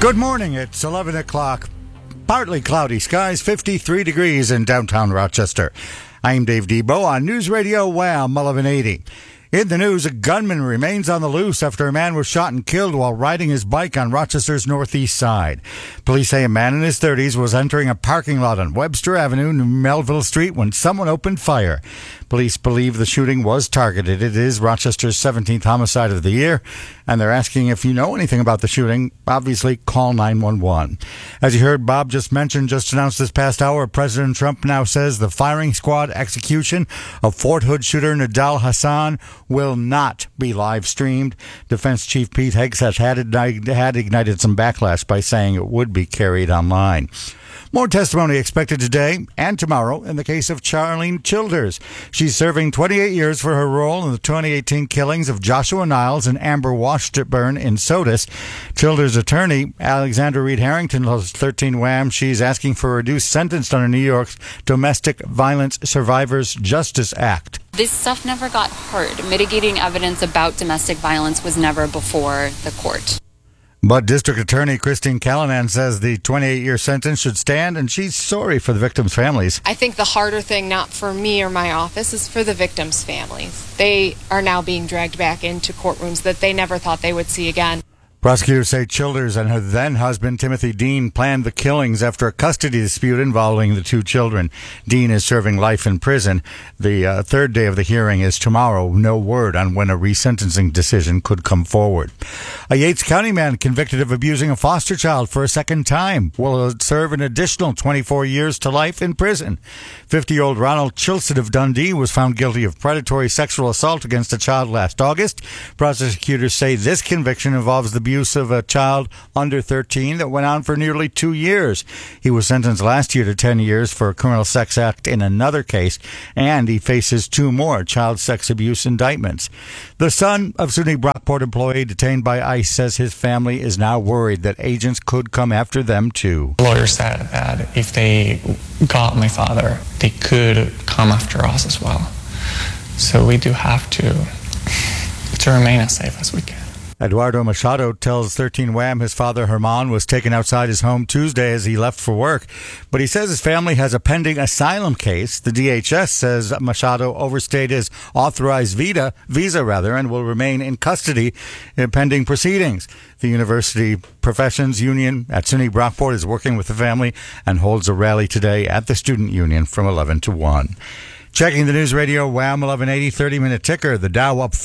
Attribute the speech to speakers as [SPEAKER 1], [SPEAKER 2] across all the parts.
[SPEAKER 1] Good morning. It's 11 o'clock. Partly cloudy skies, 53 degrees in downtown Rochester. I'm Dave Debo on News Radio Wham 1180. In the news, a gunman remains on the loose after a man was shot and killed while riding his bike on Rochester's northeast side. Police say a man in his 30s was entering a parking lot on Webster Avenue near Melville Street when someone opened fire. Police believe the shooting was targeted. It is Rochester's 17th homicide of the year, and they're asking if you know anything about the shooting. Obviously, call 911. As you heard Bob just announced this past hour, President Trump now says the firing squad execution of Fort Hood shooter Nidal Hasan will not be live streamed. Defense Chief Pete Hegseth had ignited some backlash by saying it would be carried online. More testimony expected today and tomorrow in the case of Charlene Childers. She's serving 28 years for her role in the 2018 killings of Joshua Niles and Amber Washburn in Sodus. Childers' attorney, Alexander Reed Harrington, tells 13 Wham she's asking for a reduced sentence under New York's Domestic Violence Survivors Justice Act.
[SPEAKER 2] This stuff never got heard. Mitigating evidence about domestic violence was never before the court.
[SPEAKER 1] But District Attorney Christine Callanan says the 28-year sentence should stand, and she's sorry for the victims' families.
[SPEAKER 3] I think the harder thing, not for me or my office, is for the victims' families. They are now being dragged back into courtrooms that they never thought they would see again.
[SPEAKER 1] Prosecutors say Childers and her then-husband Timothy Dean planned the killings after a custody dispute involving the two children. Dean is serving life in prison. The third day of the hearing is tomorrow. No word on when a resentencing decision could come forward. A Yates County man convicted of abusing a foster child for a second time will serve an additional 24 years to life in prison. 50-year-old Ronald Chilson of Dundee was found guilty of predatory sexual assault against a child last August. Prosecutors say this conviction involves the abuse of a child under 13 that went on for nearly 2 years. He was sentenced last year to 10 years for a criminal sex act in another case, and he faces 2 more child sex abuse indictments. The son of SUNY Brockport employee detained by ICE says his family is now worried that agents could come after them too.
[SPEAKER 4] Lawyers said that if they got my father, they could come after us as well. So we do have to remain as safe as we can.
[SPEAKER 1] Eduardo Machado tells 13 Wham his father Herman was taken outside his home Tuesday as he left for work. But he says his family has a pending asylum case. The DHS says Machado overstayed his authorized visa, and will remain in custody pending proceedings. The University Professions Union at SUNY Brockport is working with the family and holds a rally today at the Student Union from 11 to 1. Checking the News Radio Wham 1180 30-minute ticker. The Dow up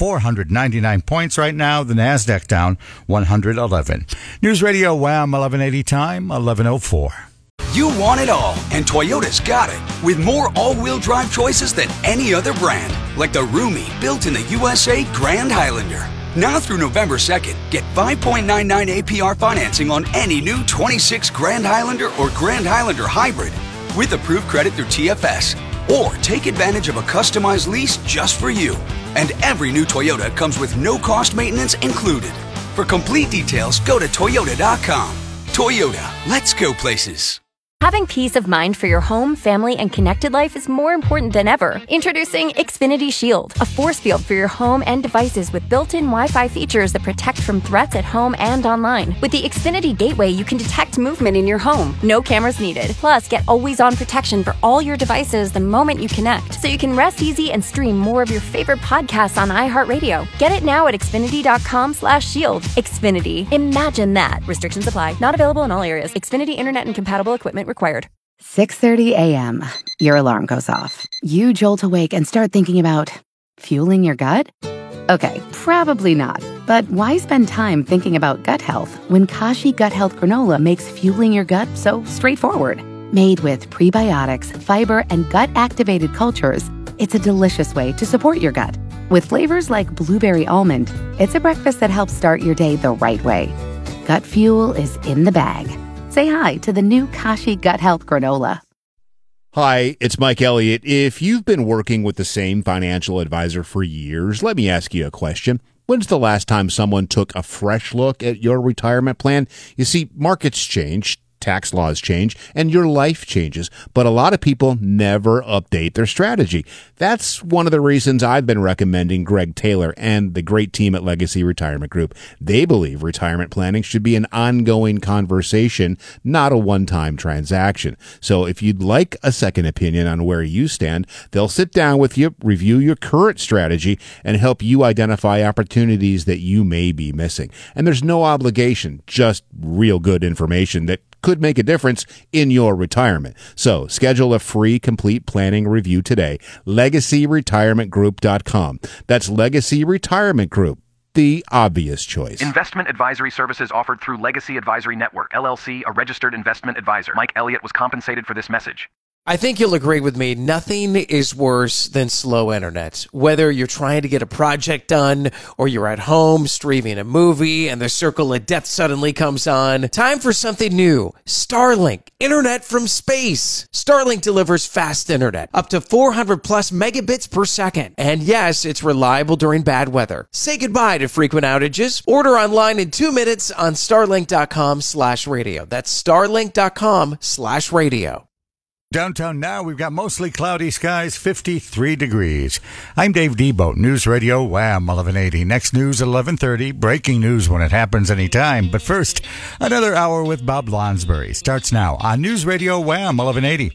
[SPEAKER 1] 499 points right now. The Nasdaq down 111. News Radio Wham 1180 time 1104.
[SPEAKER 5] You want it all, and Toyota's got it. With more all-wheel drive choices than any other brand, like the roomy, built-in-the-USA Grand Highlander. Now through November 2nd, get 5.99 APR financing on any new 26 Grand Highlander or Grand Highlander Hybrid with approved credit through TFS. Or take advantage of a customized lease just for you. And every new Toyota comes with no-cost maintenance included. For complete details, go to Toyota.com. Toyota, let's go places.
[SPEAKER 6] Having peace of mind for your home, family, and connected life is more important than ever. Introducing Xfinity Shield, a force field for your home and devices with built-in Wi-Fi features that protect from threats at home and online. With the Xfinity Gateway, you can detect movement in your home. No cameras needed. Plus, get always-on protection for all your devices the moment you connect, so you can rest easy and stream more of your favorite podcasts on iHeartRadio. Get it now at Xfinity.com/shield. Xfinity. Imagine that. Restrictions apply. Not available in all areas. Xfinity Internet and compatible equipment required.
[SPEAKER 7] 6:30 a.m. Your alarm goes off. You jolt awake and start thinking about fueling your gut? Okay, probably not. But why spend time thinking about gut health when Kashi Gut Health Granola makes fueling your gut so straightforward? Made with prebiotics, fiber, and gut-activated cultures, it's a delicious way to support your gut. With flavors like blueberry almond, it's a breakfast that helps start your day the right way. Gut fuel is in the bag. Say hi to the new Kashi Gut Health Granola.
[SPEAKER 8] Hi, it's Mike Elliott. If you've been working with the same financial advisor for years, let me ask you a question. When's the last time someone took a fresh look at your retirement plan? You see, markets change, tax laws change, and your life changes. But a lot of people never update their strategy. That's one of the reasons I've been recommending Greg Taylor and the great team at Legacy Retirement Group. They believe retirement planning should be an ongoing conversation, not a one-time transaction. So if you'd like a second opinion on where you stand, they'll sit down with you, review your current strategy, and help you identify opportunities that you may be missing. And there's no obligation, just real good information that could make a difference in your retirement. So schedule a free complete planning review today. LegacyRetirementGroup.com. That's Legacy Retirement Group, the obvious choice.
[SPEAKER 9] Investment advisory services offered through Legacy Advisory Network, LLC, a registered investment advisor. Mike Elliott was compensated for this message.
[SPEAKER 10] I think you'll agree with me. Nothing is worse than slow internet. Whether you're trying to get a project done or you're at home streaming a movie and the circle of death suddenly comes on, time for something new. Starlink, internet from space. Starlink delivers fast internet, up to 400 plus megabits per second. And yes, it's reliable during bad weather. Say goodbye to frequent outages. Order online in 2 minutes on starlink.com/radio. That's starlink.com/radio.
[SPEAKER 1] Downtown now, we've got mostly cloudy skies, 53 degrees. I'm Dave Debo, News Radio Wham 1180. Next news 11:30, breaking news when it happens anytime. But first, another hour with Bob Lonsbury starts now on News Radio Wham 1180.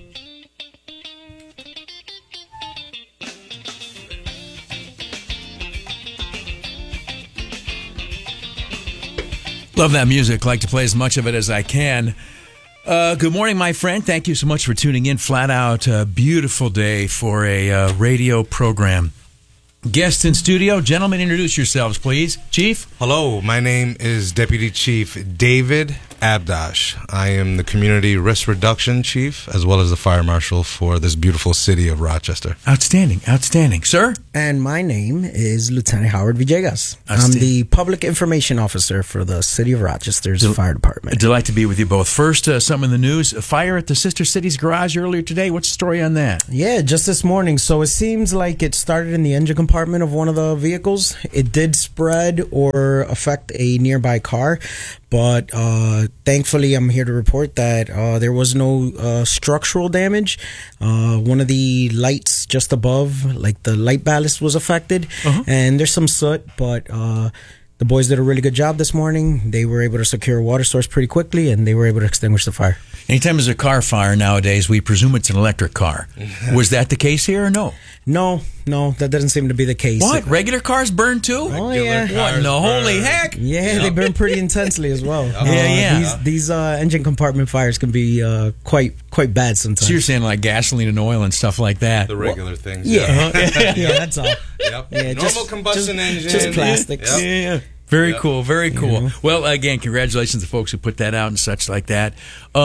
[SPEAKER 11] Love that music. Like to play as much of it as I can. Good morning, my friend. Thank you so much for tuning in. Flat out, beautiful day for a radio program. Guests in studio, gentlemen, introduce yourselves, please. Chief?
[SPEAKER 12] Hello, my name is Deputy Chief David Abdash. I am the Community Risk Reduction Chief, as well as the Fire Marshal for this beautiful city of Rochester.
[SPEAKER 11] Outstanding, outstanding. Sir?
[SPEAKER 13] And my name is Lieutenant Howard Villegas. I'm the Public Information Officer for the City of Rochester's Fire Department.
[SPEAKER 11] Delight to be with you both. First, something in the news. A fire at the Sister Cities garage earlier today. What's the story on that?
[SPEAKER 13] Yeah, just this morning. So it seems like it started in the engine compartment of one of the vehicles. It did spread or affect a nearby car. But thankfully, I'm here to report that there was no structural damage. One of the lights just above, like the light ballast, was affected. And there's some soot, but the boys did a really good job this morning. They were able to secure a water source pretty quickly, and they were able to extinguish the fire.
[SPEAKER 11] Anytime there's a car fire nowadays, we presume it's an electric car. Was that the case here or no?
[SPEAKER 13] No, that doesn't seem to be the case.
[SPEAKER 11] What? Regular cars burn too?
[SPEAKER 13] Oh, yeah.
[SPEAKER 11] What in the holy heck?
[SPEAKER 13] Yeah, they burn pretty intensely as well.
[SPEAKER 11] Yeah.
[SPEAKER 13] These engine compartment fires can be quite bad sometimes.
[SPEAKER 11] So you're saying like gasoline and oil and stuff like that?
[SPEAKER 12] The regular things.
[SPEAKER 13] Yeah. Yeah, that's all.
[SPEAKER 12] Yep.
[SPEAKER 13] Yeah,
[SPEAKER 12] Normal combustion engine.
[SPEAKER 13] Just plastics.
[SPEAKER 12] Yep.
[SPEAKER 11] Yeah. Very cool, very cool. Yeah. Well, again, congratulations to folks who put that out and such like that.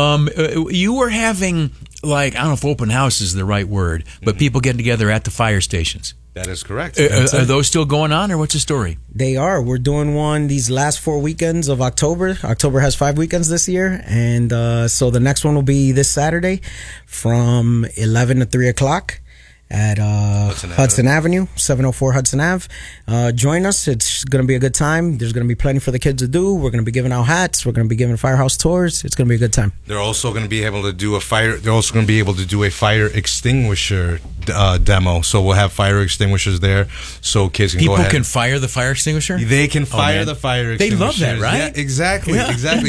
[SPEAKER 11] You were having, like, I don't know if open house is the right word, but people getting together at the fire stations.
[SPEAKER 12] That is correct.
[SPEAKER 11] Are those still going on, or what's the story?
[SPEAKER 13] They are. We're doing one these last 4 weekends of October. October has 5 weekends this year, and so the next one will be this Saturday from 11 to 3 o'clock. At Hudson Avenue, 704 Hudson Ave. Join us. It's going to be a good time. There's going to be plenty for the kids to do. We're going to be giving out hats. We're going to be giving firehouse tours. It's going to be a good time.
[SPEAKER 12] They're also going to be able to do a fire. They're also going to be able to do a fire extinguisher demo. So we'll have fire extinguishers there, so kids can
[SPEAKER 11] People
[SPEAKER 12] go ahead.
[SPEAKER 11] can fire the fire extinguisher.
[SPEAKER 12] They can fire the fire extinguisher.
[SPEAKER 11] They love that, right?
[SPEAKER 12] Yeah, exactly.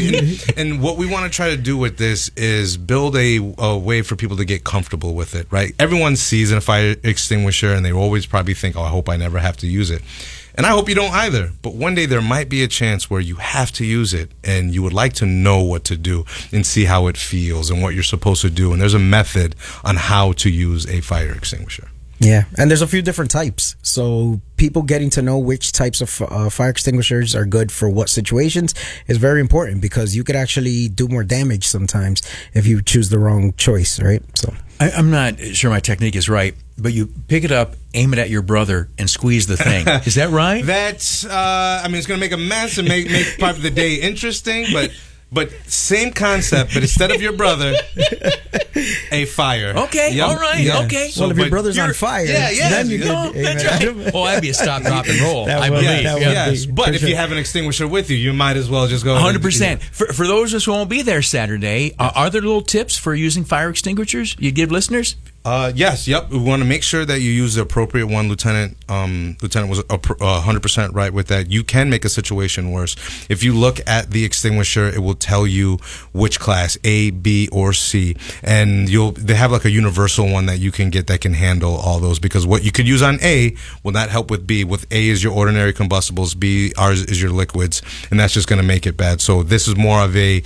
[SPEAKER 12] And what we want to try to do with this is build a way for people to get comfortable with it. Right? Everyone sees a fire extinguisher, and they always probably think, "Oh, I hope I never have to use it." And I hope you don't either. But one day there might be a chance where you have to use it, and you would like to know what to do and see how it feels and what you're supposed to do. And there's a method on how to use a fire extinguisher.
[SPEAKER 13] Yeah, and there's a few different types. So people getting to know which types of fire extinguishers are good for what situations is very important, because you could actually do more damage sometimes if you choose the wrong choice, right? So
[SPEAKER 11] I'm not sure my technique is right, but you pick it up, aim it at your brother, and squeeze the thing. Is that right?
[SPEAKER 12] That's, I mean, it's going to make a mess and make probably the day interesting, but same concept, but instead of your brother, a fire.
[SPEAKER 11] Okay,
[SPEAKER 12] Yep.
[SPEAKER 11] all right,
[SPEAKER 12] Yeah.
[SPEAKER 11] okay.
[SPEAKER 13] Well, if your
[SPEAKER 12] but
[SPEAKER 13] brother's on
[SPEAKER 12] you're-
[SPEAKER 13] fire,
[SPEAKER 12] yeah,
[SPEAKER 13] then you
[SPEAKER 11] No,
[SPEAKER 13] could.
[SPEAKER 11] that's right. Oh, that'd be a stop, drop, and roll.
[SPEAKER 13] That
[SPEAKER 11] I
[SPEAKER 13] would-
[SPEAKER 11] believe.
[SPEAKER 13] that would
[SPEAKER 12] Yes,
[SPEAKER 13] be,
[SPEAKER 12] but
[SPEAKER 13] for
[SPEAKER 12] if
[SPEAKER 13] sure.
[SPEAKER 12] you have an extinguisher with you, you might as well just go.
[SPEAKER 11] 100%. For those of us who won't be there Saturday, are there little tips for using fire extinguishers you give listeners?
[SPEAKER 12] Yes, yep. We want to make sure that you use the appropriate one. Lieutenant was 100% right with that. You can make a situation worse. If you look at the extinguisher, it will tell you which class, A, B, or C, and they have like a universal one that you can get that can handle all those. Because what you could use on A will not help with B. With A is your ordinary combustibles, B ours is your liquids, and that's just going to make it bad. So this is more of a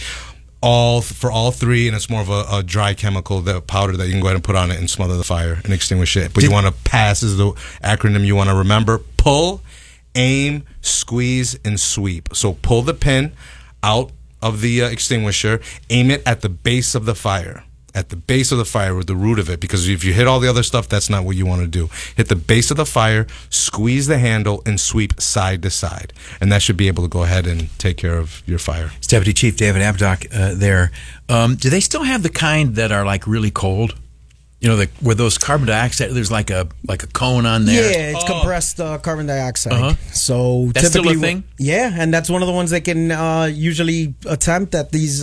[SPEAKER 12] for all three, and it's more of a dry chemical, the powder that you can go ahead and put on it and smother the fire and extinguish it. But you want to pass is the acronym you want to remember: pull, aim, squeeze, and sweep. So pull the pin out of the extinguisher, aim it at the base of the fire. At the base of the fire, with the root of it, because if you hit all the other stuff, that's not what you want to do. Hit the base of the fire, squeeze the handle, and sweep side to side. And that should be able to go ahead and take care of your fire.
[SPEAKER 11] It's Deputy Chief David Abdock there. Do they still have the kind that are like really cold? You know, where those carbon dioxide, there's like a cone on there.
[SPEAKER 13] Yeah, it's compressed carbon dioxide.
[SPEAKER 11] Uh-huh.
[SPEAKER 13] So
[SPEAKER 11] That's still
[SPEAKER 13] typically,
[SPEAKER 11] a thing?
[SPEAKER 13] Yeah, and that's one of the ones they can usually attempt at these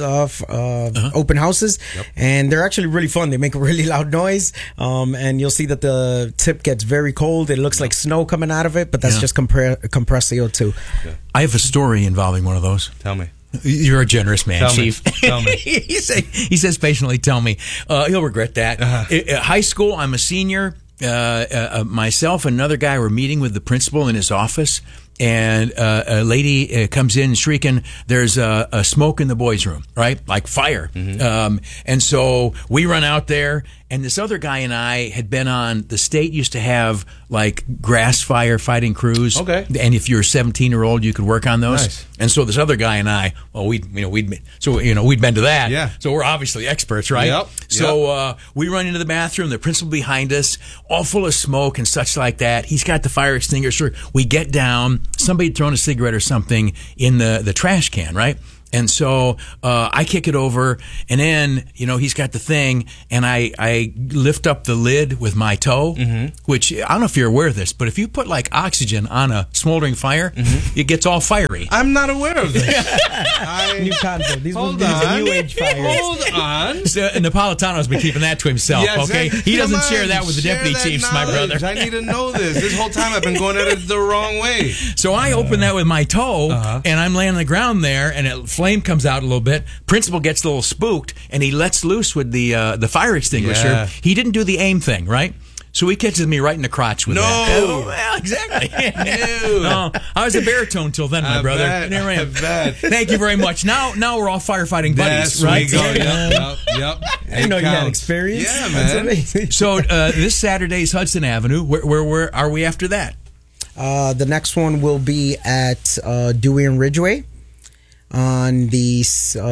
[SPEAKER 13] open houses, and they're actually really fun. They make a really loud noise, and you'll see that the tip gets very cold. It looks like snow coming out of it, but that's just compressed CO2.
[SPEAKER 11] Yeah. I have a story involving one of those.
[SPEAKER 12] Tell me.
[SPEAKER 11] You're a generous man,
[SPEAKER 12] Tell
[SPEAKER 11] Chief.
[SPEAKER 12] Me. Tell me.
[SPEAKER 11] he says patiently, tell me. He'll regret that. High school, I'm a senior. Myself and another guy were meeting with the principal in his office, and a lady comes in shrieking, there's a smoke in the boys' room, right? Like fire. Mm-hmm. And so we run out there, and this other guy and I had been on, the state used to have like grass fire fighting crews.
[SPEAKER 12] Okay.
[SPEAKER 11] And if you're a 17-year-old, you could work on those.
[SPEAKER 12] Nice.
[SPEAKER 11] And so this other guy and I, well, we'd been to that.
[SPEAKER 12] Yeah.
[SPEAKER 11] So we're obviously experts, right?
[SPEAKER 12] Yep.
[SPEAKER 11] So we run into the bathroom, the principal behind us, all full of smoke and such like that. He's got the fire extinguisher. We get down, somebody had thrown a cigarette or something in the trash can, right? And so I kick it over, and then, he's got the thing, and I lift up the lid with my toe, which, I don't know if you're aware of this, but if you put, like, oxygen on a smoldering fire, it gets all fiery.
[SPEAKER 12] I'm not aware of this.
[SPEAKER 13] New concept. These
[SPEAKER 12] Hold
[SPEAKER 13] are
[SPEAKER 12] on.
[SPEAKER 13] new age fires.
[SPEAKER 12] Hold on.
[SPEAKER 11] So, Napolitano's been keeping that to himself,
[SPEAKER 12] Yeah,
[SPEAKER 11] okay?
[SPEAKER 12] exactly.
[SPEAKER 11] He doesn't
[SPEAKER 12] Come on,
[SPEAKER 11] share that with the
[SPEAKER 12] share
[SPEAKER 11] deputy
[SPEAKER 12] that
[SPEAKER 11] chiefs, my brother.
[SPEAKER 12] knowledge. I need to know this. This whole time I've been going at it the wrong way.
[SPEAKER 11] So I open that with my toe, and I'm laying on the ground there, and flame comes out a little bit. Principal gets a little spooked, and he lets loose with the fire extinguisher.
[SPEAKER 12] Yeah.
[SPEAKER 11] He didn't do the aim thing, right? So he catches me right in the crotch with that. Oh, well, exactly. No, I was a baritone till then, my
[SPEAKER 12] I
[SPEAKER 11] brother.
[SPEAKER 12] bet,
[SPEAKER 11] And here I am.
[SPEAKER 12] I bet.
[SPEAKER 11] Thank you very much. Now we're all firefighting buddies,
[SPEAKER 12] Yes,
[SPEAKER 11] right?
[SPEAKER 12] we go. Yep.
[SPEAKER 13] I know you had experience.
[SPEAKER 12] Yeah,
[SPEAKER 13] That's
[SPEAKER 12] man.
[SPEAKER 13] amazing.
[SPEAKER 11] So this Saturday's Hudson Avenue. Where are we after that?
[SPEAKER 13] The next one will be at Dewey and Ridgeway on the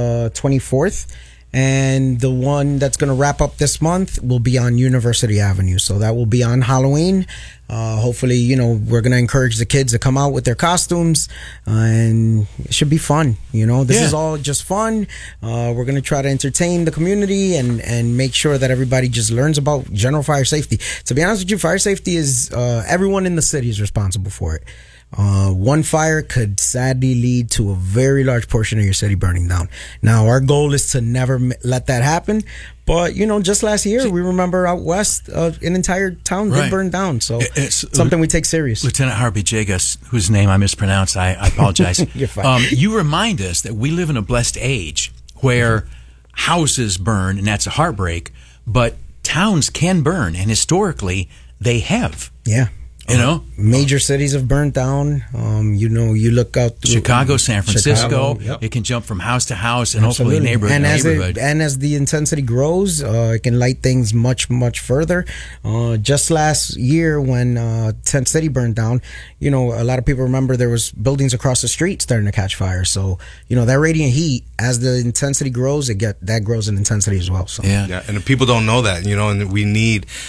[SPEAKER 13] 24th. And the one that's going to wrap up this month will be on University Avenue. So that will be on Halloween. Hopefully, we're going to encourage the kids to come out with their costumes, and it should be fun. This is all just fun. We're going to try to entertain the community and make sure that everybody just learns about general fire safety. To be honest with you, fire safety is, everyone in the city is responsible for it. One fire could sadly lead to a very large portion of your city burning down. Now, our goal is to never let that happen. But, just last year, we remember out west, an entire town did burn down. So it's something we take serious.
[SPEAKER 11] Lieutenant Harvey Jagus, whose name I mispronounced, I apologize.
[SPEAKER 13] You're fine.
[SPEAKER 11] You remind us that we live in a blessed age where houses burn, and that's a heartbreak, but towns can burn, and historically, they have.
[SPEAKER 13] Yeah.
[SPEAKER 11] Major
[SPEAKER 13] cities have burnt down. You look out
[SPEAKER 11] Chicago, San Francisco.
[SPEAKER 13] Chicago,
[SPEAKER 11] It can jump from house to house and hopefully neighborhood to neighborhood.
[SPEAKER 13] And as the intensity grows, it can light things much, much further. Just last year when Tent City burned down, a lot of people remember there was buildings across the street starting to catch fire. So, that radiant heat, as the intensity grows, that grows in intensity as well. So
[SPEAKER 12] Yeah, and people don't know that, and we need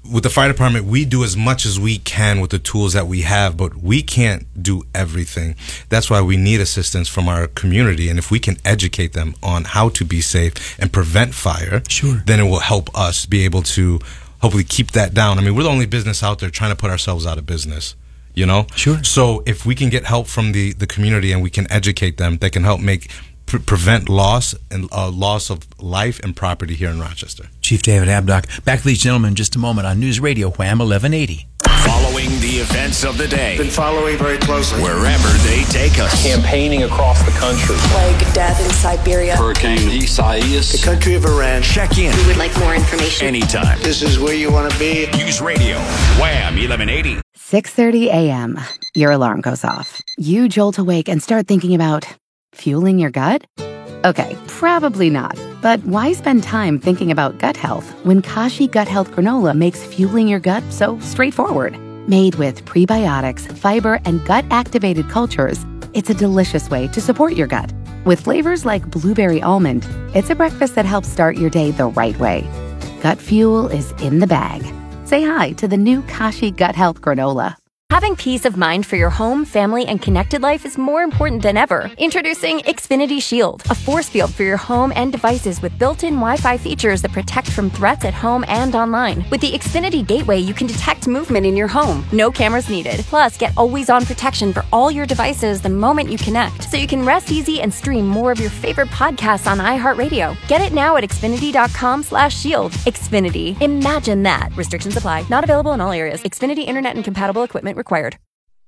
[SPEAKER 12] with the fire department, we do as much as we can with the tools that we have, but we can't do everything. That's why we need assistance from our community. And if we can educate them on how to be safe and prevent fire, then it will help us be able to hopefully keep that down. I mean, we're the only business out there trying to put ourselves out of business, you know? So if we can get help from the community and we can educate them, that can help prevent loss and loss of life and property here in Rochester.
[SPEAKER 11] Chief David Abdock. Back to these gentlemen in just a moment on News Radio Wham 1180.
[SPEAKER 14] Following the events of the day.
[SPEAKER 15] Been following very closely.
[SPEAKER 14] Wherever they take us.
[SPEAKER 15] Campaigning across the country.
[SPEAKER 16] Plague, death in Siberia.
[SPEAKER 15] Hurricane Isaias. The country of Iran.
[SPEAKER 14] Check in.
[SPEAKER 16] We would like more information.
[SPEAKER 14] Anytime.
[SPEAKER 15] This is where you want to be.
[SPEAKER 14] News Radio Wham 1180.
[SPEAKER 7] 6:30 a.m. Your alarm goes off. You jolt awake and start thinking about fueling your gut? Okay, probably not. But why spend time thinking about gut health when Kashi Gut Health Granola makes fueling your gut so straightforward? Made with prebiotics, fiber, and gut-activated cultures, it's a delicious way to support your gut. With flavors like blueberry almond, it's a breakfast that helps start your day the right way. Gut fuel is in the bag. Say hi to the new Kashi Gut Health Granola.
[SPEAKER 6] Having peace of mind for your home, family, and connected life is more important than ever. Introducing Xfinity Shield, a force field for your home and devices with built-in Wi-Fi features that protect from threats at home and online. With the Xfinity Gateway, you can detect movement in your home. No cameras needed. Plus, get always-on protection for all your devices the moment you connect, so you can rest easy and stream more of your favorite podcasts on iHeartRadio. Get it now at Xfinity.com/shield. Xfinity. Imagine that. Restrictions apply. Not available in all areas. Xfinity Internet and compatible equipment required.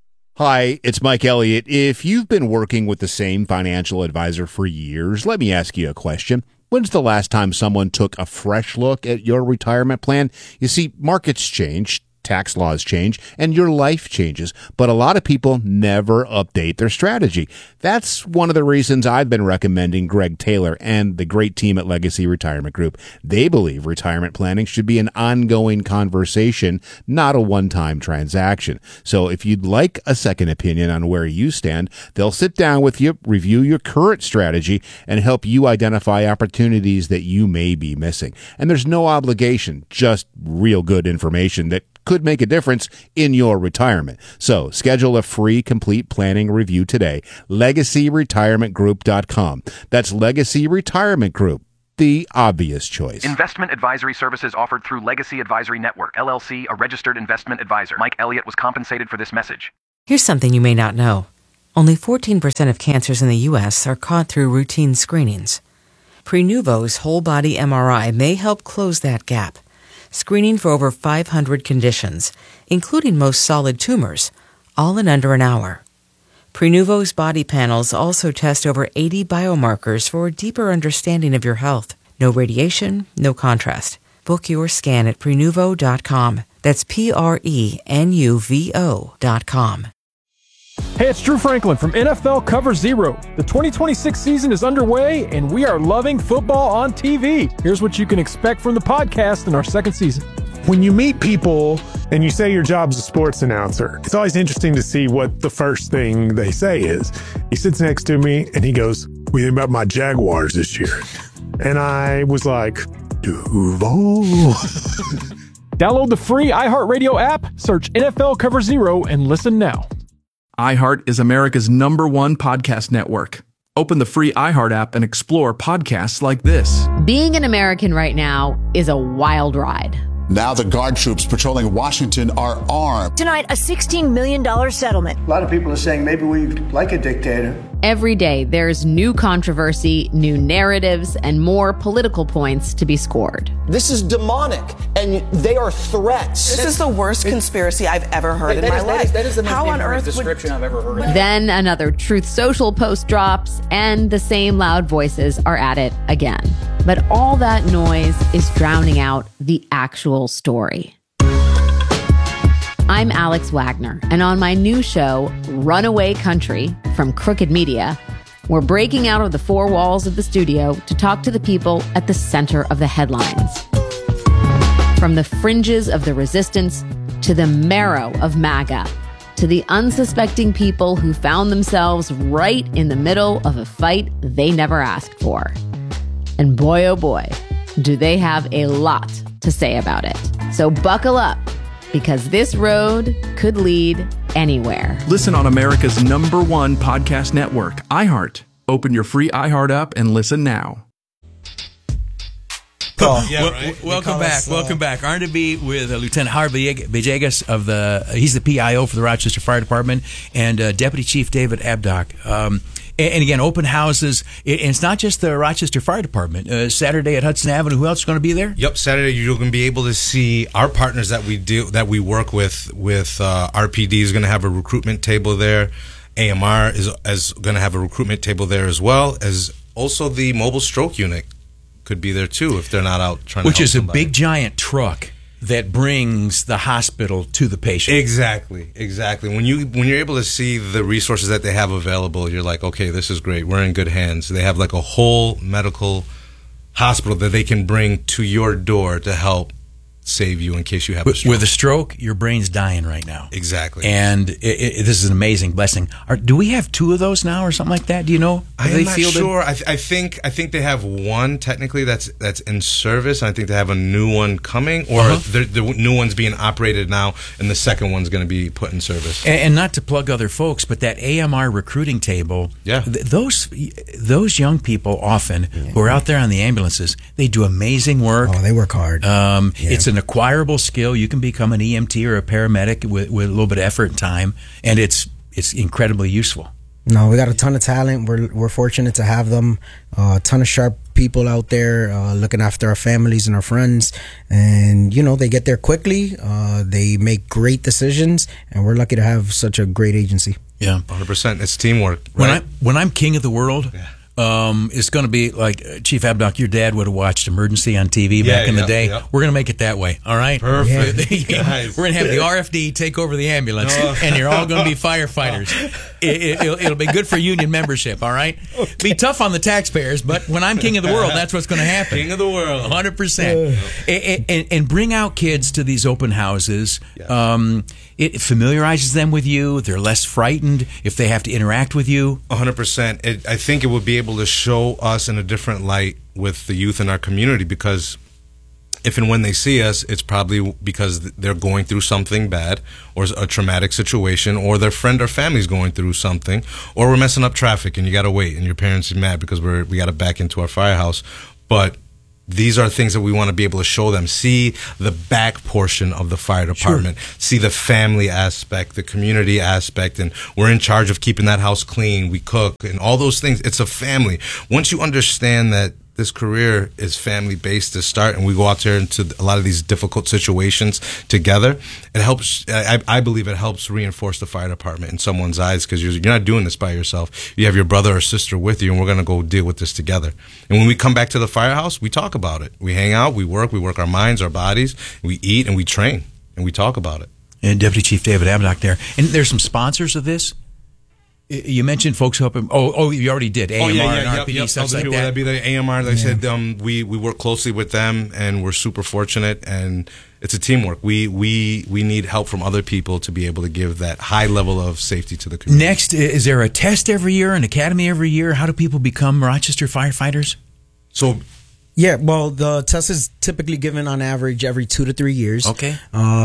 [SPEAKER 8] Hi, it's Mike Elliott. If you've been working with the same financial advisor for years, let me ask you a question. When's the last time someone took a fresh look at your retirement plan? You see, markets change, tax laws change, and your life changes, but a lot of people never update their strategy. That's one of the reasons I've been recommending Greg Taylor and the great team at Legacy Retirement Group. They believe retirement planning should be an ongoing conversation, not a one-time transaction. So if you'd like a second opinion on where you stand, they'll sit down with you, review your current strategy, and help you identify opportunities that you may be missing. And there's no obligation, just real good information that could make a difference in your retirement. So schedule a free complete planning review today. LegacyRetirementGroup.com. That's Legacy Retirement Group, the obvious choice.
[SPEAKER 9] Investment advisory services offered through Legacy Advisory Network, LLC, a registered investment advisor. Mike Elliott was compensated for this message.
[SPEAKER 17] Here's something you may not know. Only 14% of cancers in the U.S. are caught through routine screenings. Prenuvo's whole body MRI may help close that gap, screening for over 500 conditions, including most solid tumors, all in under an hour. Prenuvo's body panels also test over 80 biomarkers for a deeper understanding of your health. No radiation, no contrast. Book your scan at Prenuvo.com. That's Prenuvo.com.
[SPEAKER 18] Hey, it's Drew Franklin from NFL Cover Zero. The 2026 season is underway, and we are loving football on TV. Here's what you can expect from the podcast in our second season.
[SPEAKER 19] When you meet people and you say your job's a sports announcer, it's always interesting to see what the first thing they say is. He sits next to me, and he goes, "What do you think about my Jaguars this year?" And I was like, Duval.
[SPEAKER 18] Download the free iHeartRadio app, search NFL Cover Zero, and listen now.
[SPEAKER 20] iHeart is America's #1 podcast network. Open the free iHeart app and explore podcasts like this.
[SPEAKER 21] Being an American right now is a wild ride.
[SPEAKER 22] Now the guard troops patrolling Washington are armed.
[SPEAKER 23] Tonight, a $16 million settlement.
[SPEAKER 24] A lot of people are saying maybe we like a dictator.
[SPEAKER 21] Every day, there's new controversy, new narratives, and more political points to be scored.
[SPEAKER 25] This is demonic, and they are threats.
[SPEAKER 26] This is the worst conspiracy I've ever heard in my life.
[SPEAKER 25] That is the most
[SPEAKER 26] How on earth
[SPEAKER 25] description I've ever heard.
[SPEAKER 21] Then another Truth Social post drops, and the same loud voices are at it again. But all that noise is drowning out the actual story. I'm Alex Wagner, and on my new show, Runaway Country, from Crooked Media, we're breaking out of the four walls of the studio to talk to the people at the center of the headlines. From the fringes of the resistance to the marrow of MAGA, to the unsuspecting people who found themselves right in the middle of a fight they never asked for. And boy, oh boy, do they have a lot to say about it. So buckle up, because this road could lead anywhere.
[SPEAKER 20] Listen on America's #1 podcast network, iHeart. Open your free iHeart app and listen now.
[SPEAKER 11] Welcome back. Welcome back. Honored to be with Lieutenant Harvey Villegas he's the PIO for the Rochester Fire Department, and Deputy Chief David Abdock. And again, open houses. And it's not just the Rochester Fire Department. Saturday at Hudson Avenue. Who else is going to be there?
[SPEAKER 12] Yep, Saturday you're going to be able to see our partners that we work with. RPD is going to have a recruitment table there. AMR is going to have a recruitment table there, as well as also the mobile stroke unit could be there too if they're not out trying to help somebody.
[SPEAKER 11] A big giant truck that brings the hospital to the patient.
[SPEAKER 12] Exactly. When you're able to see the resources that they have available, you're like, okay, this is great. We're in good hands. They have like a whole medical hospital that they can bring to your door to help save you in case you have a stroke.
[SPEAKER 11] With a stroke, your brain's dying right now.
[SPEAKER 12] Exactly.
[SPEAKER 11] And this is an amazing blessing. Do we have 2 of those now or something like that? Do you know?
[SPEAKER 12] I'm not sure. I think they have one technically that's in service. I think they have a new one coming, or the new one's being operated now, and the second one's going to be put in service.
[SPEAKER 11] And not to plug other folks, but that AMR recruiting table, those young people often who are out there on the ambulances, they do amazing work.
[SPEAKER 13] Oh, they work hard.
[SPEAKER 11] It's an acquirable skill. You can become an EMT or a paramedic with a little bit of effort and time, and it's incredibly useful.
[SPEAKER 13] No, we got a ton of talent. We're fortunate to have them. A ton of sharp people out there looking after our families and our friends, and they get there quickly. They make great decisions, and we're lucky to have such a great agency.
[SPEAKER 11] Yeah,
[SPEAKER 12] 100%. It's teamwork. Right?
[SPEAKER 11] When I'm king of the world. Yeah. It's going to be like Chief Abdock, your dad would have watched Emergency on TV back in the day. We're going to make it that way, all right?
[SPEAKER 12] Perfect.
[SPEAKER 11] We're going to have the RFD take over the ambulance, and you're all going to be firefighters. It'll be good for union membership, all right? Okay. Be tough on the taxpayers, but when I'm king of the world, that's what's going to happen.
[SPEAKER 12] King of the world.
[SPEAKER 11] 100%. And bring out kids to these open houses. It familiarizes them with you. They're less frightened if they have to interact with you.
[SPEAKER 12] 100%. I think it would be able to show us in a different light with the youth in our community, because if and when they see us, it's probably because they're going through something bad, or a traumatic situation, or their friend or family's going through something, or we're messing up traffic and you got to wait and your parents are mad because we got to back into our firehouse. But these are things that we want to be able to show them. See the back portion of the fire department. Sure. See the family aspect, the community aspect, and we're in charge of keeping that house clean. We cook and all those things. It's a family. Once you understand that this career is family-based to start, and we go out there into a lot of these difficult situations together, it helps. I believe it helps reinforce the fire department in someone's eyes, because you're not doing this by yourself. You have your brother or sister with you, and we're going to go deal with this together. And when we come back to the firehouse, we talk about it. We hang out, we work our minds, our bodies, we eat, and we train, and we talk about it.
[SPEAKER 11] And Deputy Chief David Abdock there. And there's some sponsors of this? You mentioned folks helping. Oh, you already did. AMR and RPD, stuff like that.
[SPEAKER 12] That'd be the AMR. Like I said, we work closely with them, and we're super fortunate. And it's a teamwork. We need help from other people to be able to give that high level of safety to the community.
[SPEAKER 11] Next, is there a test every year, an academy every year? How do people become Rochester firefighters?
[SPEAKER 12] So.
[SPEAKER 13] Yeah, well, the test is typically given on average every 2 to 3 years.
[SPEAKER 11] Okay.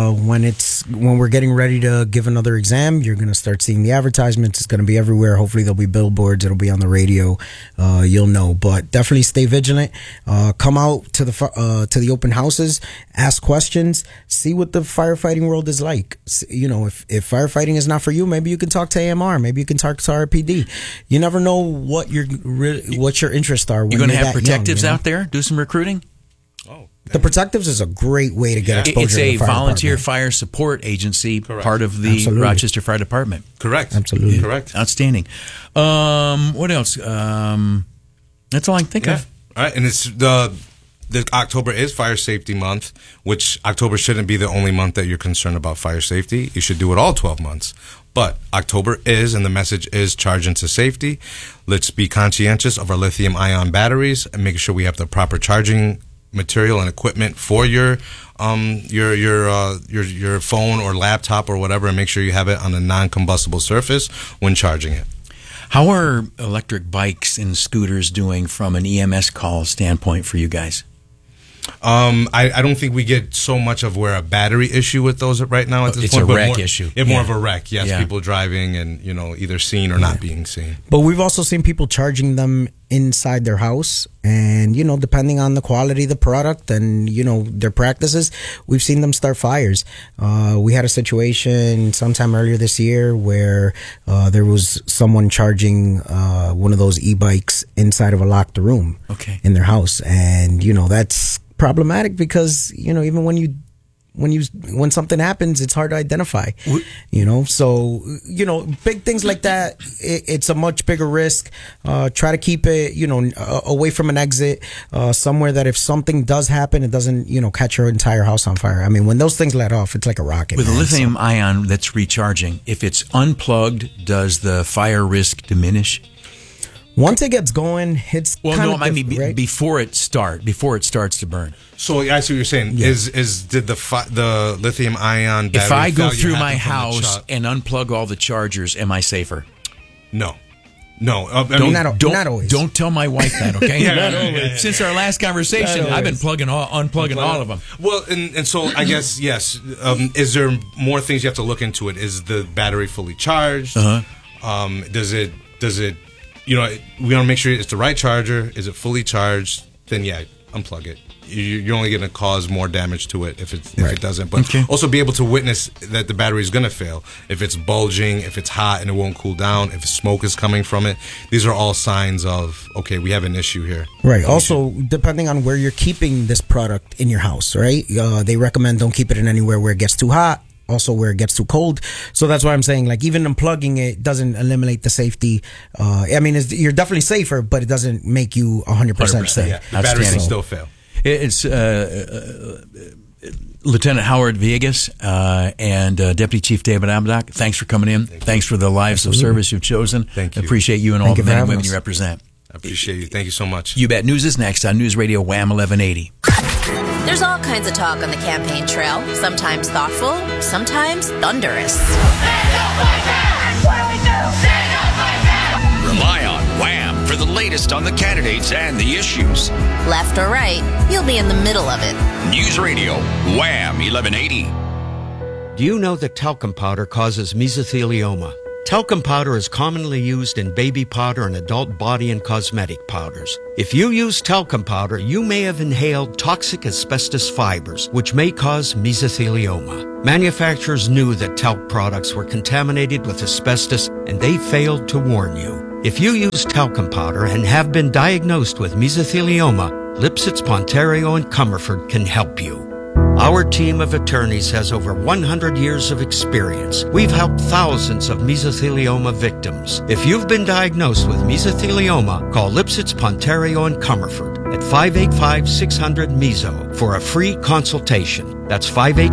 [SPEAKER 13] When we're getting ready to give another exam, you're going to start seeing the advertisements. It's going to be everywhere. Hopefully, there'll be billboards. It'll be on the radio. You'll know. But definitely stay vigilant. Come out to the open houses. Ask questions. See what the firefighting world is like. If firefighting is not for you, maybe you can talk to AMR. Maybe you can talk to RPD. You never know what your interests are.
[SPEAKER 11] You're going to have protectives out there. Do some recruiting?
[SPEAKER 13] The Protectives is a great way to get exposure.
[SPEAKER 11] It's a
[SPEAKER 13] to the
[SPEAKER 11] volunteer fire support agency, part of the Rochester Fire Department.
[SPEAKER 12] Correct.
[SPEAKER 13] Absolutely.
[SPEAKER 12] Correct.
[SPEAKER 11] Outstanding. What else? That's all I can think of.
[SPEAKER 12] All right, and it's the October is Fire Safety Month, which October shouldn't be the only month that you're concerned about fire safety. You should do it all 12 months. But October is, and the message is, charge into safety. Let's be conscientious of our lithium-ion batteries and make sure we have the proper charging material and equipment for your phone or laptop or whatever, and make sure you have it on a non-combustible surface when charging it.
[SPEAKER 11] How are electric bikes and scooters doing from an EMS call standpoint for you guys?
[SPEAKER 12] I don't think we get so much of where a battery issue with those right now at this
[SPEAKER 11] it's
[SPEAKER 12] point.
[SPEAKER 11] It's a wreck
[SPEAKER 12] more,
[SPEAKER 11] issue.
[SPEAKER 12] More of a wreck, yes. Yeah. People driving and, either seen or not being seen.
[SPEAKER 13] But we've also seen people charging them inside their house. And, depending on the quality of the product and, their practices, we've seen them start fires. We had a situation sometime earlier this year where there was someone charging one of those e-bikes inside of a locked room in their house. And, that's problematic because, even when something happens, it's hard to identify, so, big things like that, it's a much bigger risk. Try to keep it, away from an exit, somewhere that if something does happen, it doesn't, catch your entire house on fire. I mean, when those things let off, it's like a rocket.
[SPEAKER 11] With a lithium ion that's recharging, if it's unplugged, does the fire risk diminish?
[SPEAKER 13] Once it gets going, it's
[SPEAKER 11] right? before it starts to burn.
[SPEAKER 12] So I see what you're saying.
[SPEAKER 11] Yeah.
[SPEAKER 12] Did the lithium ion battery?
[SPEAKER 11] If I go through my house and unplug all the chargers, am I safer?
[SPEAKER 12] No.
[SPEAKER 13] Not always.
[SPEAKER 11] Don't tell my wife that, okay?
[SPEAKER 12] Not always.
[SPEAKER 11] Since our last conversation, I've been unplugging all of them.
[SPEAKER 12] Well, and so I guess yes. Is there more things you have to look into it? Is the battery fully charged? Does it? We want to make sure it's the right charger. Is it fully charged? Then unplug it. You're only going to cause more damage to it if it doesn't. But also be able to witness that the battery is going to fail. If it's bulging, if it's hot and it won't cool down, if smoke is coming from it, these are all signs of, we have an issue here.
[SPEAKER 13] Right. Also, depending on where you're keeping this product in your house, right? They recommend don't keep it in anywhere where it gets too hot. Also where it gets too cold. So that's why I'm saying, even unplugging it doesn't eliminate the safety. You're definitely safer, but it doesn't make you 100% safe.
[SPEAKER 12] Yeah. The battery can still fail.
[SPEAKER 11] It's Lieutenant Howard Villegas and Deputy Chief David Abdock. Thanks for coming in. Thanks for the lives of service you've chosen.
[SPEAKER 12] Thank you.
[SPEAKER 11] Appreciate you and all the men and women you represent.
[SPEAKER 12] I appreciate you. Thank you so much.
[SPEAKER 11] You Bet. News is next on News Radio Wham 1180.
[SPEAKER 1] There's all kinds of talk on the campaign trail, sometimes thoughtful, sometimes thunderous.
[SPEAKER 14] Rely on Wham for the latest on the candidates and the issues.
[SPEAKER 1] Left or right, you'll be in the middle of it.
[SPEAKER 14] News Radio Wham 1180.
[SPEAKER 2] Do you know that talcum powder causes mesothelioma? Talcum powder is commonly used in baby powder and adult body and cosmetic powders. If you use talcum powder, you may have inhaled toxic asbestos fibers, which may cause mesothelioma. Manufacturers knew that talc products were contaminated with asbestos, and they failed to warn you. If you use talcum powder and have been diagnosed with mesothelioma, Lipsitz, Pontario, and Comerford can help you. Our team of attorneys has over 100 years of experience. We've helped thousands of mesothelioma victims. If you've been diagnosed with mesothelioma, call Lipsitz, Pontario, and Comerford at 585-600-MESO for a free consultation. That's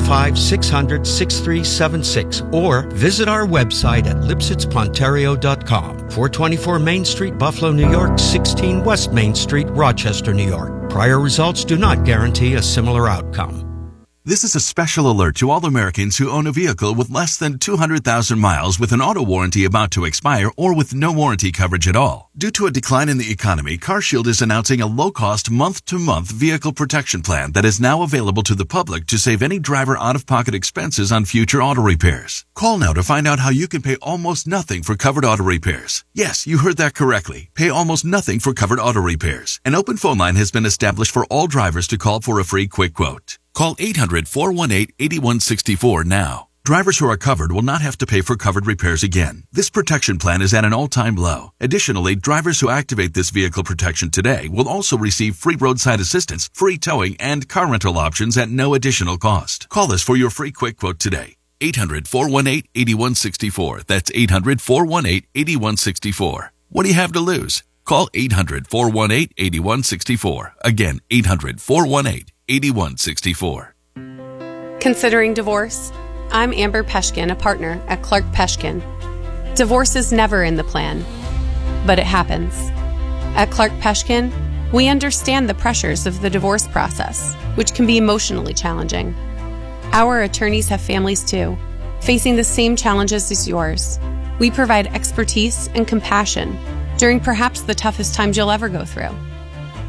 [SPEAKER 2] 585-600-6376 or visit our website at lipsitzpontario.com. 424 Main Street, Buffalo, New York, 16 West Main Street, Rochester, New York. Prior results do not guarantee a similar outcome.
[SPEAKER 3] This is a special alert to all Americans who own a vehicle with less than 200,000 miles with an auto warranty about to expire or with no warranty coverage at all. Due to a decline in the economy, CarShield is announcing a low-cost month-to-month vehicle protection plan that is now available to the public to save any driver out-of-pocket expenses on future auto repairs. Call now to find out how you can pay almost nothing for covered auto repairs. Yes, you heard that correctly. Pay almost nothing for covered auto repairs. An open phone line has been established for all drivers to call for a free quick quote. Call 800-418-8164 now. Drivers who are covered will not have to pay for covered repairs again. This protection plan is at an all-time low. Additionally, drivers who activate this vehicle protection today will also receive free roadside assistance, free towing, and car rental options at no additional cost. Call us for your free quick quote today. 800-418-8164. That's 800-418-8164. What do you have to lose? Call 800-418-8164. Again, 800-418-8164.
[SPEAKER 4] Considering divorce? I'm Amber Peshkin, a partner at Clark Peshkin. Divorce is never in the plan, but it happens. At Clark Peshkin, we understand the pressures of the divorce process, which can be emotionally challenging. Our attorneys have families too, facing the same challenges as yours. We provide expertise and compassion during perhaps the toughest times you'll ever go through.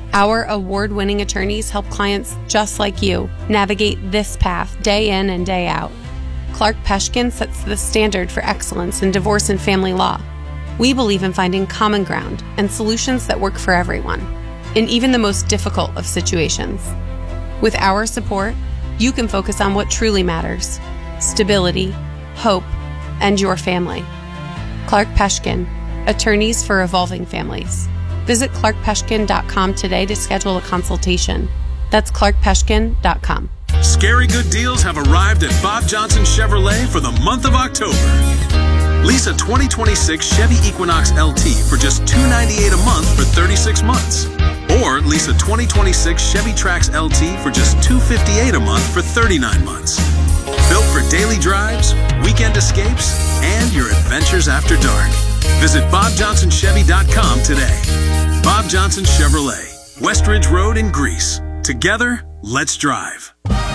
[SPEAKER 4] Our award-winning attorneys help clients just like you navigate this path day in and day out. Clark Peshkin sets the standard for excellence in divorce and family law. We believe in finding common ground and solutions that work for everyone, in even the most difficult of situations. With our support, you can focus on what truly matters: stability, hope, and your family. Clark Peshkin, attorneys for evolving families. Visit clarkpeshkin.com today to schedule a consultation. That's clarkpeshkin.com.
[SPEAKER 5] Scary good deals have arrived at Bob Johnson Chevrolet for the month of October. Lease a 2026 Chevy Equinox LT for just $298 a month for 36 months. Or lease a 2026 Chevy Trax LT for just $258 a month for 39 months. Built for daily drives, weekend escapes, and your adventures after dark. Visit BobJohnsonChevy.com today. Bob Johnson Chevrolet, Westridge Road in Greece. Together, let's drive.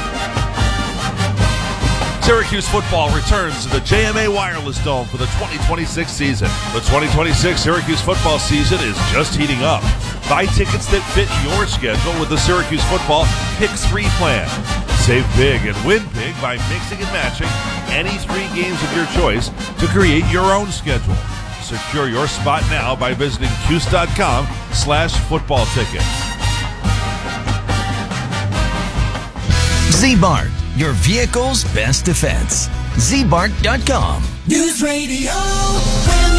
[SPEAKER 6] Syracuse football returns to the JMA Wireless Dome for the 2026 season. The 2026 Syracuse football season is just heating up. Buy tickets that fit your schedule with the Syracuse Football Pick 3 plan. Save big and win big by mixing and matching any 3 games of your choice to create your own schedule. Secure your spot now by visiting Cuse.com/football tickets.
[SPEAKER 7] Z-Bart, your vehicle's best defense. ZBart.com.
[SPEAKER 10] News Radio WHAM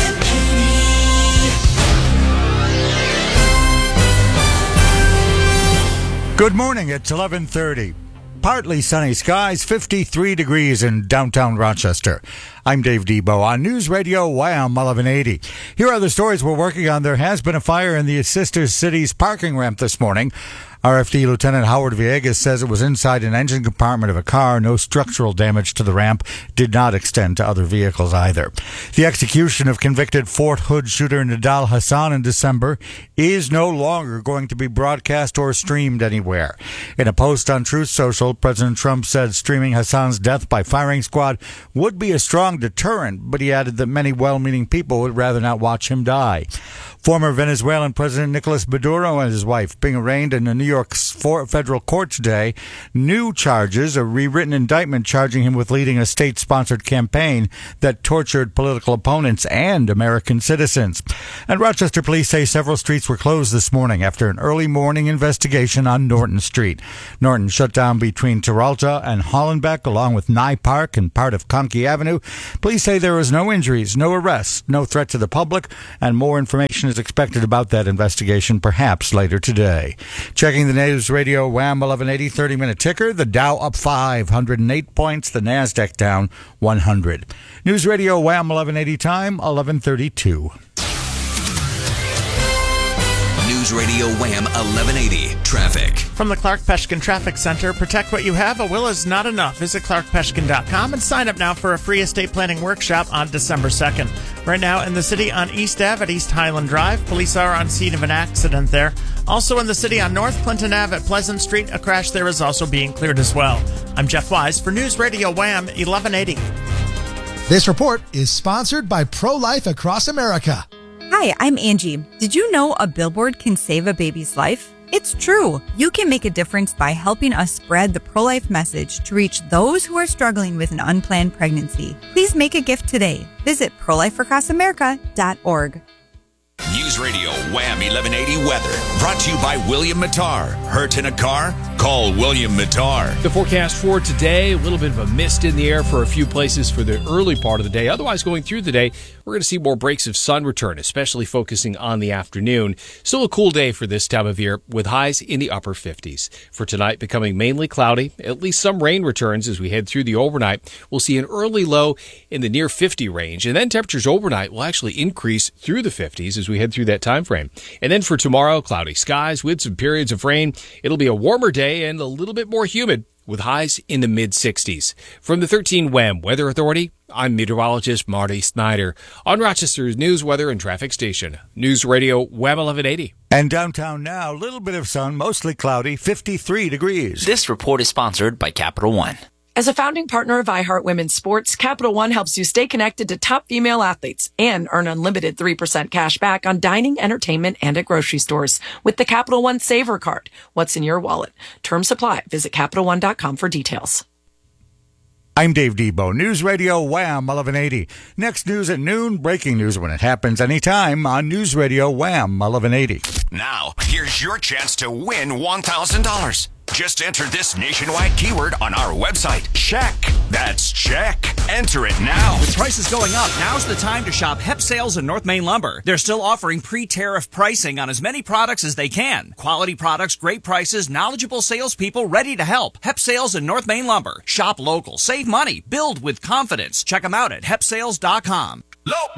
[SPEAKER 10] 1180.
[SPEAKER 15] Good morning. It's 11:30. Partly sunny skies, 53 degrees in downtown Rochester. I'm Dave Debo on News Radio WHAM 1180. Here are the stories we're working on. There has been a fire in the Sister Cities parking ramp this morning. RFD Lieutenant Howard Villegas says it was inside an engine compartment of a car. No structural damage to the ramp did not extend to other vehicles either. The execution of convicted Fort Hood shooter Nidal Hassan in December is no longer going to be broadcast or streamed anywhere. In a post on Truth Social, President Trump said streaming Hassan's death by firing squad would be a strong deterrent, but he added that many well-meaning people would rather not watch him die. Former Venezuelan President Nicolas Maduro and his wife being arraigned in a New York federal court today. New charges, a rewritten indictment charging him with leading a state-sponsored campaign that tortured political opponents and American citizens. And Rochester police say several streets were closed this morning after an early morning investigation on Norton Street. Norton shut down between Terralta and Hollenbeck, along with Nye Park and part of Conkey Avenue. Police say there was no injuries, no arrests, no threat to the public, and more information is expected about that investigation perhaps later today. Checking the News Radio WHAM 1180 30-minute ticker, the Dow up 508 points, the NASDAQ down 100. News Radio WHAM 1180 time, 11:32.
[SPEAKER 14] News Radio WHAM 1180 traffic.
[SPEAKER 16] From the Clark Peshkin Traffic Center, protect what you have. A will is not enough. Visit clarkpeshkin.com and sign up now for a free estate planning workshop on December 2nd. Right now in the city on East Ave at East Highland Drive, police are on scene of an accident there. Also in the city on North Clinton Ave at Pleasant Street, a crash there is also being cleared as well. I'm Jeff Wise for News Radio WHAM 1180.
[SPEAKER 27] This report is sponsored by Pro-Life Across America.
[SPEAKER 28] Hi, I'm Angie. Did you know a billboard can save a baby's life? It's true. You can make a difference by helping us spread the pro-life message to reach those who are struggling with an unplanned pregnancy. Please make a gift today. Visit prolifeacrossamerica.org.
[SPEAKER 14] News Radio WHAM 1180 weather. Brought to you by William Mattar. Hurt in a car? Call William Mattar.
[SPEAKER 29] The forecast for today, a little bit of a mist in the air for a few places for the early part of the day. Otherwise, going through the day, we're going to see more breaks of sun return, especially focusing on the afternoon. Still a cool day for this time of year with highs in the upper 50s. For tonight, becoming mainly cloudy. At least some rain returns as we head through the overnight. We'll see an early low in the near 50 range, and then temperatures overnight will actually increase through the 50s as we head through that time frame. And then for tomorrow, cloudy skies with some periods of rain. It'll be a warmer day and a little bit more humid with highs in the mid-60s. From the 13 WHAM Weather Authority, I'm meteorologist Marty Snyder on Rochester's News, Weather, and Traffic Station. News Radio WHAM 1180.
[SPEAKER 15] And downtown now, a little bit of sun, mostly cloudy, 53 degrees.
[SPEAKER 30] This report is sponsored by Capital One.
[SPEAKER 8] As a founding partner of iHeart Women's Sports, Capital One helps you stay connected to top female athletes and earn unlimited 3% cash back on dining, entertainment, and at grocery stores with the Capital One Saver Card. What's in your wallet? Terms apply. Visit CapitalOne.com for details.
[SPEAKER 15] I'm Dave Debo, News Radio Wham 1180. Next news at noon, breaking news when it happens anytime on News Radio Wham 1180.
[SPEAKER 14] Now, here's your chance to win $1,000. Just enter this nationwide keyword on our website. Check. That's check. Enter it now.
[SPEAKER 9] With prices going up, now's the time to shop Hep Sales and North Main Lumber. They're still offering pre-tariff pricing on as many products as they can. Quality products, great prices, knowledgeable salespeople ready to help. Hep Sales and North Main Lumber. Shop local, save money, build with confidence. Check them out at hepsales.com.